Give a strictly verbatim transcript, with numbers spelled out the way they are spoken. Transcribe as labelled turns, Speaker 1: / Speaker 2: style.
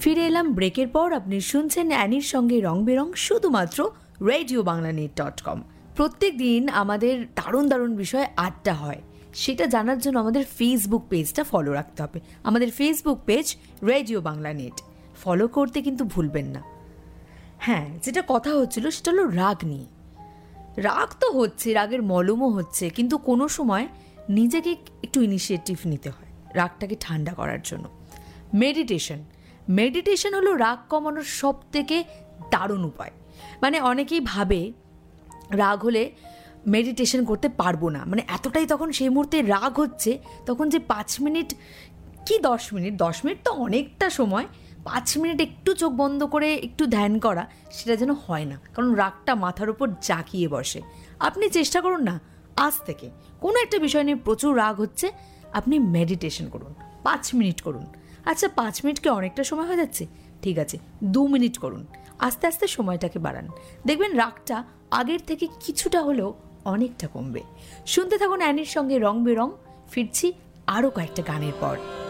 Speaker 1: ফিরে এলাম ব্রেকের পর। আপনি শুনছেন অ্যানির সঙ্গে রং বেরং, শুধুমাত্র radio Bangla net dot com. প্রত্যেক দিন আমাদের দারুণ দারুণ বিষয়ে আড্ডা হয়, সেটা জানার জন্য আমাদের ফেসবুক পেজটা ফলো রাখতে হবে। আমাদের Facebook page radio Bangla net follow করতে কিন্তু ভুলবেন না। হ্যাঁ, যেটা কথা হচ্ছিল সেটা হলো রাগ নিয়ে। রাগ তো হচ্ছে, রাগের মলমও হচ্ছে, কিন্তু কোনো সময় নিজেকে একটু ইনিশিয়েটিভ নিতে হয় রাগটাকে ঠান্ডা করার জন্য। মেডিটেশন মেডিটেশন হলো রাগ কমানোর সব থেকে দারুণ উপায়। মানে অনেকেই ভাবে রাগ হলে মেডিটেশন করতে পারবো না, মানে এতটাই তখন সেই মুহূর্তে রাগ হচ্ছে, তখন যে পাঁচ মিনিট কি দশ মিনিট দশ মিনিট তো অনেকটা সময়, পাঁচ মিনিট একটু চোখ বন্ধ করে একটু ধ্যান করা, সেটা যেন হয় না, কারণ রাগটা মাথার উপর জাঁকিয়ে বসে। আপনি চেষ্টা করুন না, আজ থেকে কোনো একটা বিষয় নিয়ে প্রচুর রাগ হচ্ছে, আপনি মেডিটেশন করুন, পাঁচ মিনিট করুন। আচ্ছা, পাঁচ মিনিটকে অনেকটা সময় হয়ে যাচ্ছে, ঠিক আছে, দু মিনিট করুন, আস্তে আস্তে সময়টাকে বাড়ান, দেখবেন রাগটা আগের থেকে কিছুটা হলেও অনেকটা কমবে। শুনতে থাকুন অ্যানির সঙ্গে রং বেরং। ফিরছি আরও কয়েকটা গানের পর।